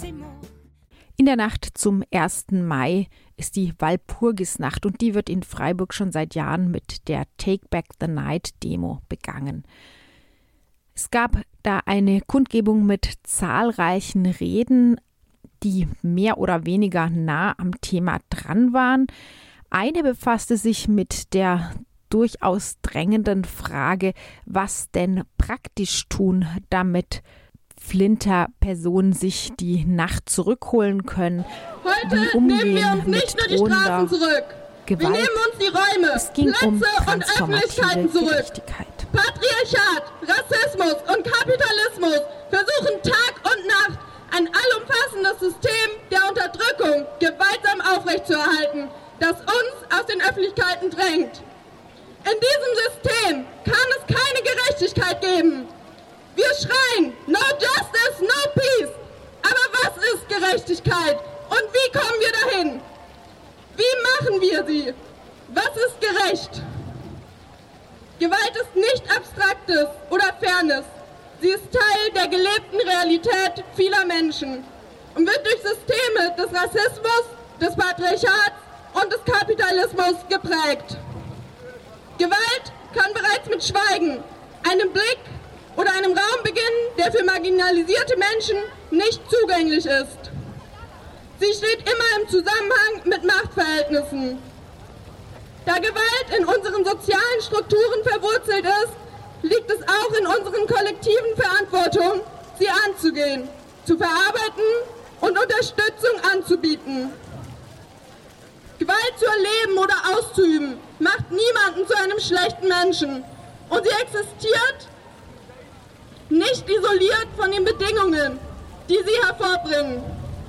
In der Nacht zum 1. Mai ist die Walpurgisnacht und die wird in Freiburg schon seit Jahren mit der Take Back the Night Demo begangen. Es gab da eine Kundgebung mit zahlreichen Reden, die mehr oder weniger nah am Thema dran waren. Eine befasste sich mit der durchaus drängenden Frage, was denn praktisch tun, damit Flinter-Personen sich die Nacht zurückholen können. Heute nehmen wir uns nicht nur die Straßen zurück. Gewalt. Wir nehmen uns die Räume, es ging Plätze um und Öffentlichkeiten zurück. Patriarchat, Rassismus und Kapitalismus versuchen Tag und Nacht ein allumfassendes System der Unterdrückung gewaltsam aufrechtzuerhalten, das uns aus den Öffentlichkeiten drängt. In diesem System kann es keine Gerechtigkeit geben. Wir schreien, no justice, no peace. Aber was ist Gerechtigkeit? Und wie kommen wir dahin? Wie machen wir sie? Was ist gerecht? Gewalt ist nicht Abstraktes oder Fernes. Sie ist Teil der gelebten Realität vieler Menschen und wird durch Systeme des Rassismus, des Patriarchats und des Kapitalismus geprägt. Gewalt kann bereits mit Schweigen, einem Blick oder einem Raum beginnen, der für marginalisierte Menschen nicht zugänglich ist. Sie steht immer im Zusammenhang mit Machtverhältnissen. Da Gewalt in unseren sozialen Strukturen verwurzelt ist, liegt es auch in unseren kollektiven Verantwortung, sie anzugehen, zu verarbeiten und Unterstützung anzubieten. Gewalt zu erleben oder auszuüben macht niemanden zu einem schlechten Menschen und sie existiert nicht isoliert von den Bedingungen, die sie hervorbringen.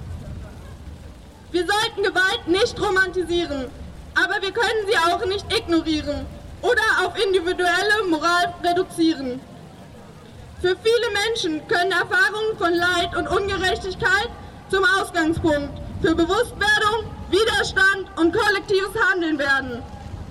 Wir sollten Gewalt nicht romantisieren, aber wir können sie auch nicht ignorieren oder auf individuelle Moral reduzieren. Für viele Menschen können Erfahrungen von Leid und Ungerechtigkeit zum Ausgangspunkt für Bewusstwerdung, Widerstand und kollektives Handeln werden.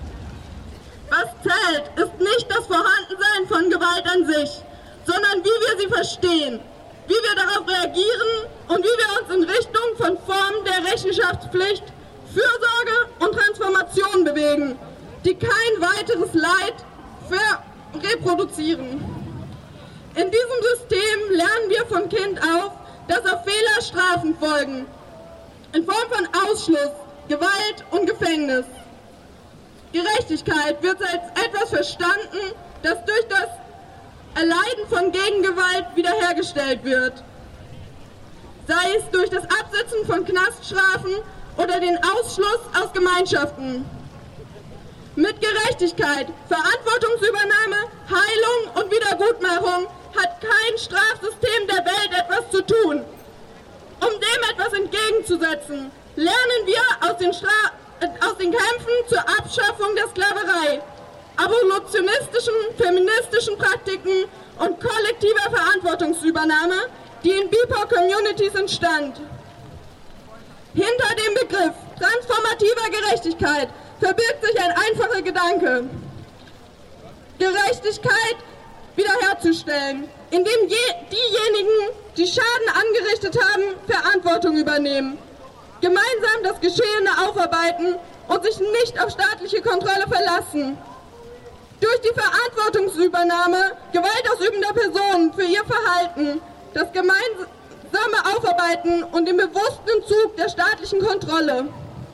Was zählt, ist nicht das Vorhandensein von Gewalt an sich, sondern wie wir sie verstehen, wie wir darauf reagieren und wie wir uns in Richtung von Formen der Rechenschaftspflicht, Fürsorge und Transformation bewegen, die kein weiteres Leid reproduzieren. In diesem System lernen wir von Kind auf, dass auf Fehler Strafen folgen, in Form von Ausschluss, Gewalt und Gefängnis. Gerechtigkeit wird als etwas verstanden, das durch das Erleiden von Gegengewalt wiederhergestellt wird. Sei es durch das Absitzen von Knaststrafen oder den Ausschluss aus Gemeinschaften. Mit Gerechtigkeit, Verantwortungsübernahme, Heilung und Wiedergutmachung hat kein Strafsystem der Welt etwas zu tun. Um dem etwas entgegenzusetzen, lernen wir aus den Kämpfen zur Abschaffung der Sklaverei, abolitionistischen, feministischen Praktiken und kollektiver Verantwortungsübernahme, die in BIPOC-Communities entstand. Hinter dem Begriff transformativer Gerechtigkeit verbirgt sich ein einfacher Gedanke: Gerechtigkeit wiederherzustellen, indem diejenigen, die Schaden angerichtet haben, Verantwortung übernehmen, gemeinsam das Geschehene aufarbeiten und sich nicht auf staatliche Kontrolle verlassen. Durch die Verantwortungsübernahme gewaltausübender Personen für ihr Verhalten, das gemeinsame Aufarbeiten und den bewussten Entzug der staatlichen Kontrolle.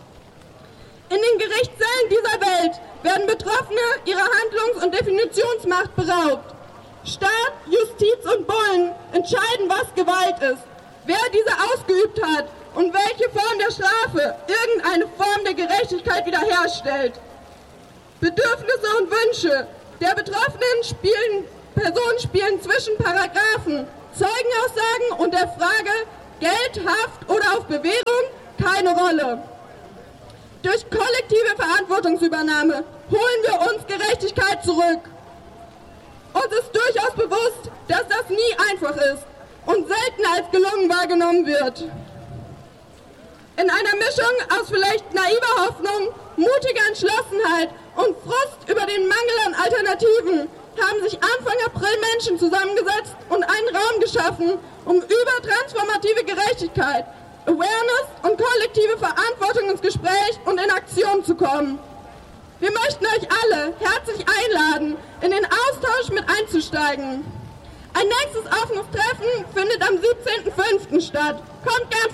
In den Gerichtssälen dieser Welt werden Betroffene ihrer Handlungs- und Definitionsmacht beraubt. Staat, Justiz und Bullen entscheiden, was Gewalt ist, wer diese ausgeübt hat und welche Form der Strafe irgendeine Form der Gerechtigkeit wiederherstellt. Bedürfnisse und Wünsche der betroffenen Personen spielen zwischen Paragraphen, Zeugenaussagen und der Frage Geld, Haft oder auf Bewährung keine Rolle. Durch kollektive Verantwortungsübernahme holen wir uns Gerechtigkeit zurück. Uns ist durchaus bewusst, dass das nie einfach ist und selten als gelungen wahrgenommen wird. In einer Mischung aus vielleicht naiver Hoffnung, mutiger Entschlossenheit und Frust über den Mangel an Alternativen haben sich Anfang April Menschen zusammengesetzt und einen Raum geschaffen, um über transformative Gerechtigkeit Gerechtigkeit, Awareness und kollektive Verantwortung ins Gespräch und in Aktion zu kommen. Wir möchten euch alle herzlich einladen, in den Austausch mit einzusteigen. Ein nächstes offenes Treffen findet am 17.05. statt. Kommt gern